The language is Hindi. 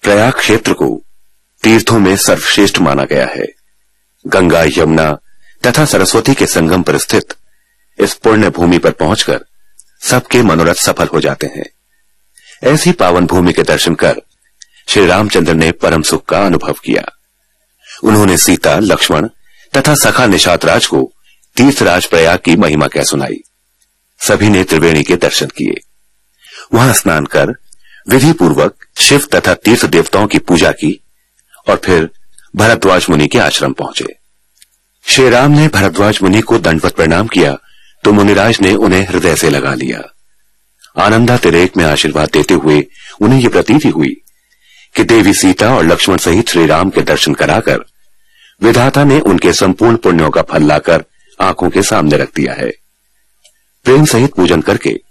प्रयाग क्षेत्र को तीर्थों में सर्वश्रेष्ठ माना गया है। गंगा, यमुना तथा सरस्वती के संगम पर स्थित इस पुण्य भूमि पर पहुंचकर सबके मनोरथ सफल हो जाते हैं। ऐसी पावन भूमि के दर्शन कर श्री रामचंद्र ने परम सुख का अनुभव किया। उन्होंने सीता, लक्ष्मण तथा सखा निषादराज को तीर्थराज प्रयाग की महिमा कह सुनाई। सभी ने त्रिवेणी के दर्शन किए। वहां स्नान कर विधि पूर्वक शिव तथा तीर्थ देवताओं की पूजा की और फिर भरद्वाज मुनि के आश्रम पहुंचे। श्री राम ने भरद्वाज मुनि को दंडवत प्रणाम किया तो मुनिराज ने उन्हें हृदय से लगा लिया। आनंदातिरेक में आशीर्वाद देते हुए उन्हें यह प्रतीति हुई कि देवी सीता और लक्ष्मण सहित श्री राम के दर्शन कराकर विधाता ने उनके संपूर्ण पुण्यों का फल लाकर आंखों के सामने रख दिया है। प्रेम सहित पूजन करके